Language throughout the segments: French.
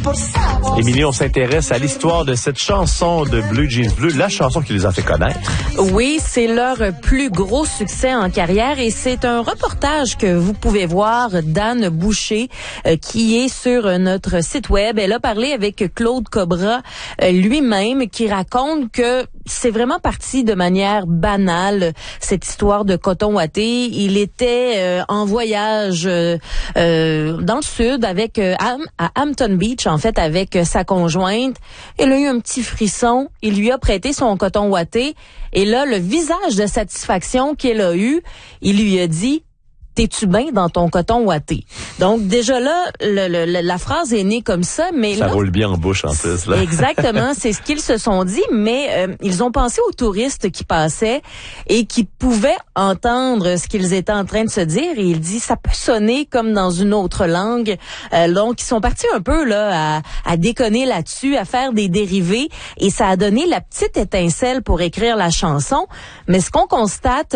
Émilie, on s'intéresse à l'histoire de cette chanson de Blue Jeans Bleu, la chanson qui les a fait connaître. Oui, c'est leur plus gros succès en carrière et c'est un reportage que vous pouvez voir d'Anne Boucher qui est sur notre site web. Elle a parlé avec Claude Cobra lui-même qui raconte que c'est vraiment parti de manière banale, cette histoire de coton ouaté. Il était en voyage dans le sud avec à Hampton Beach, en fait, avec sa conjointe. Elle a eu un petit frisson. Il lui a prêté son coton ouaté. Et là, le visage de satisfaction qu'elle a eu, il lui a dit: t'es-tu bien dans ton coton ouaté? Donc, déjà là, la phrase est née comme ça, mais ça là, roule bien en bouche, en plus, là. Exactement, c'est ce qu'ils se sont dit, mais ils ont pensé aux touristes qui passaient et qui pouvaient entendre ce qu'ils étaient en train de se dire, et il dit, ça peut sonner comme dans une autre langue. Donc, ils sont partis un peu là à déconner là-dessus, à faire des dérivés, et ça a donné la petite étincelle pour écrire la chanson. Mais ce qu'on constate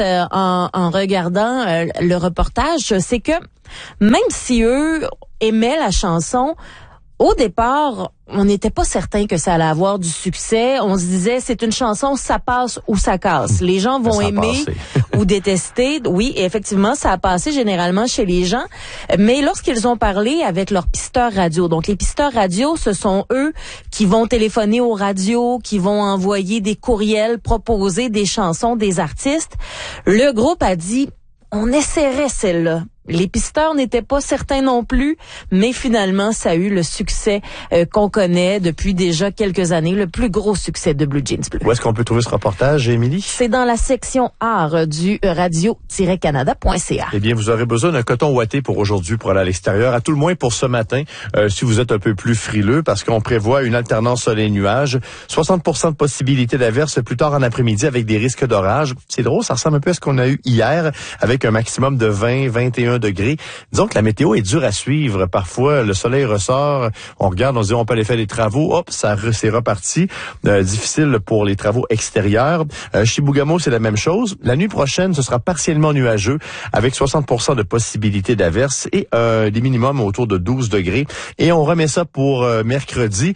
en regardant le reportage, c'est que même si eux aimaient la chanson, au départ, on n'était pas certain que ça allait avoir du succès. On se disait, c'est une chanson, ça passe ou ça casse. Les gens vont aimer ou détester. Oui, et effectivement, ça a passé généralement chez les gens. Mais lorsqu'ils ont parlé avec leurs pisteurs radio, donc les pisteurs radio, ce sont eux qui vont téléphoner aux radios, qui vont envoyer des courriels, proposer des chansons des artistes. Le groupe a dit, on essaierait celle-là. Les pisteurs n'étaient pas certains non plus, mais finalement, ça a eu le succès qu'on connaît depuis déjà quelques années, le plus gros succès de Blue Jeans Bleu. Où est-ce qu'on peut trouver ce reportage, Émilie? C'est dans la section art du radio-canada.ca. Eh bien, vous aurez besoin d'un coton ouaté pour aujourd'hui, pour aller à l'extérieur, à tout le moins pour ce matin, si vous êtes un peu plus frileux, parce qu'on prévoit une alternance soleil-nuage, 60% de possibilité d'averse plus tard en après-midi avec des risques d'orage. C'est drôle, ça ressemble un peu à ce qu'on a eu hier, avec un maximum de 20-21 degrés. Disons que la météo est dure à suivre. Parfois, le soleil ressort, on regarde, on se dit on peut aller faire des travaux, hop, c'est reparti. Difficile pour les travaux extérieurs. Chibougamau, c'est la même chose. La nuit prochaine, ce sera partiellement nuageux, avec 60% de possibilité d'averse et des minimums autour de 12 degrés. Et on remet ça pour mercredi.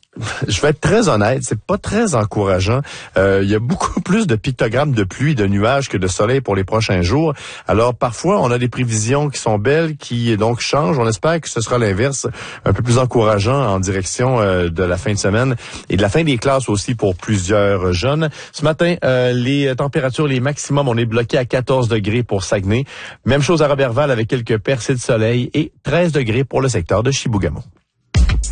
Je vais être très honnête, c'est pas très encourageant. Il y a beaucoup plus de pictogrammes de pluie, de nuages que de soleil pour les prochains jours. Alors parfois, on a des prévisions qui sont belles, qui donc changent. On espère que ce sera l'inverse, un peu plus encourageant en direction de la fin de semaine et de la fin des classes aussi pour plusieurs jeunes. Ce matin, les températures, les maximums, on est bloqué à 14 degrés pour Saguenay. Même chose à Roberval avec quelques percées de soleil et 13 degrés pour le secteur de Chibougamau.